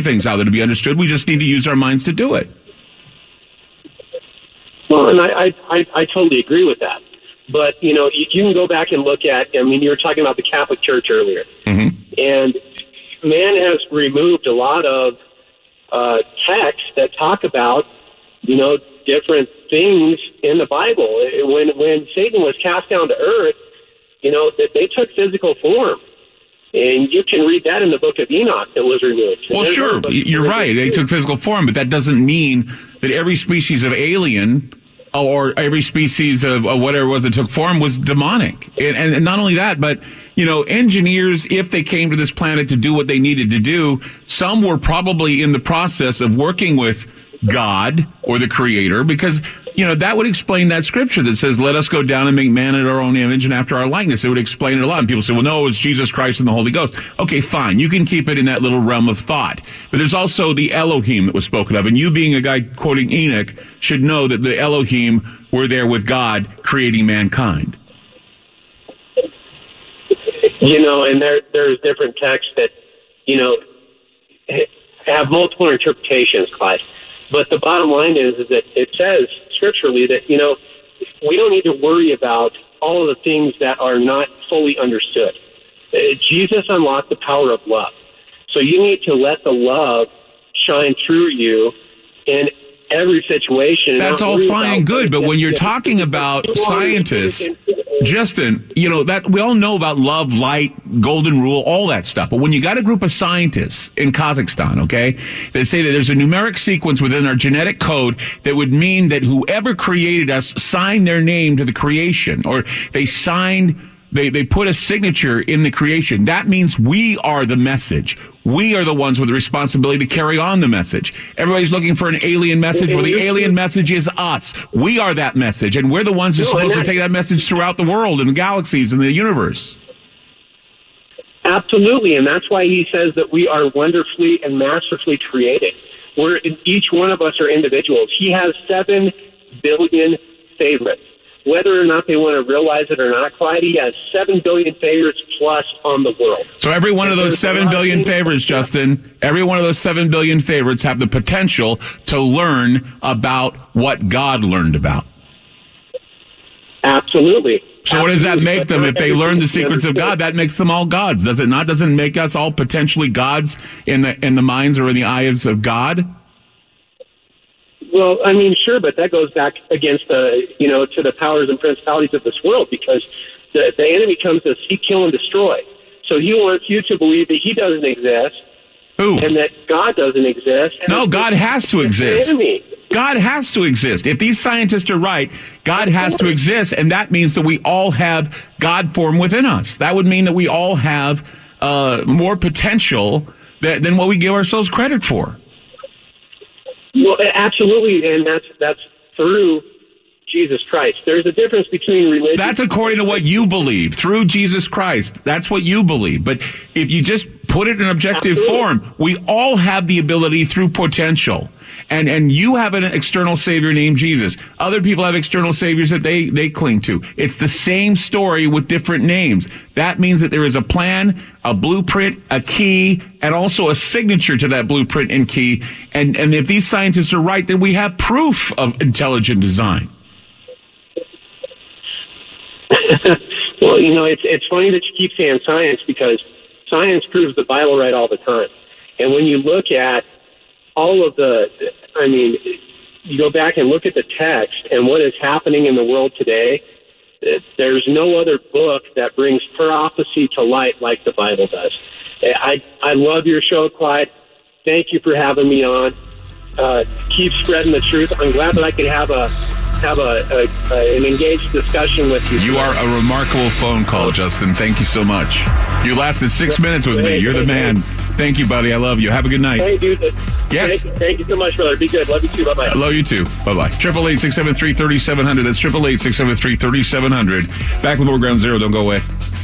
things out there to be understood. We just need to use our minds to do it. Well, and I totally agree with that. But, you know, you can go back and look at, I mean, you were talking about the Catholic Church earlier. Mm-hmm. And man has removed a lot of texts that talk about, you know, different things in the Bible. When Satan was cast down to earth, you know, that they took physical form. And you can read that in the book of Enoch that was removed. Well, sure, you're right. They took physical form, but that doesn't mean that every species of alien or every species of whatever it was that took form was demonic. And not only that, but, you know, engineers, if they came to this planet to do what they needed to do, some were probably in the process of working with God or the Creator, because, you know, that would explain that scripture that says, let us go down and make man in our own image and after our likeness. It would explain it a lot. And people say, well, no, it's Jesus Christ and the Holy Ghost. Okay, fine. You can keep it in that little realm of thought. But there's also the Elohim that was spoken of. And you being a guy quoting Enoch should know that the Elohim were there with God creating mankind. You know, and there's different texts that, you know, have multiple interpretations, Clyde. But the bottom line is that it says scripturally that, you know, we don't need to worry about all of the things that are not fully understood. Jesus unlocked the power of love. So you need to let the love shine through you in every situation. That's all fine and good, but when you're talking about scientists, Justin, you know, that we all know about love, light, golden rule, all that stuff. But when you got a group of scientists in Kazakhstan, okay, that say that there's a numeric sequence within our genetic code that would mean that whoever created us signed their name to the creation, or they signed, they put a signature in the creation. That means we are the message. We are the ones with the responsibility to carry on the message. Everybody's looking for an alien message. Well, the alien message is us. We are that message, and we're the ones who're supposed to take that message throughout the world and the galaxies and the universe. Absolutely, and that's why he says that we are wonderfully and masterfully created. Each one of us are individuals. He has 7 billion favorites. Whether or not they want to realize it or not, Clyde, he has 7 billion favorites plus on the world. So every one of those 7 billion favorites, Justin, every one of those 7 billion favorites have the potential to learn about what God learned about. Absolutely. So what does that make them if they learn the secrets of God? That makes them all gods, does it not? Doesn't it make us all potentially gods in the minds or in the eyes of God? Well, I mean, sure, but that goes back against to the powers and principalities of this world, because the enemy comes to seek, kill, and destroy. So he wants you to believe that he doesn't exist. Who? And that God doesn't exist. No, God has to exist. God has to exist. If these scientists are right, God has to exist, and that means that we all have God form within us. That would mean that we all have more potential than what we give ourselves credit for. Well, absolutely, and that's through Jesus Christ. There's a difference between religion. That's according to what you believe, through Jesus Christ. That's what you believe. But if you just put it in objective form, we all have the ability through potential. And you have an external savior named Jesus. Other people have external saviors that they cling to. It's the same story with different names. That means that there is a plan, a blueprint, a key, and also a signature to that blueprint and key. And if these scientists are right, then we have proof of intelligent design. Well, you know, it's funny that you keep saying science, because science proves the Bible right all the time. And when you look at all of you go back and look at the text and what is happening in the world today, there's no other book that brings prophecy to light like the Bible does. I love your show, Clyde. Thank you for having me on. Keep spreading the truth. I'm glad that I could have an engaged discussion with you. You are a remarkable phone call, Justin. Thank you so much. You lasted 6 minutes with me. You're the man. Thank you, buddy. I love you. Have a good night. Hey, dude. Yes. Thank you so much, brother. Be good. Love you too. Bye-bye. I love you too. Bye-bye. 888-673-3700. That's 888-673-3700. Back with more Ground Zero. Don't go away.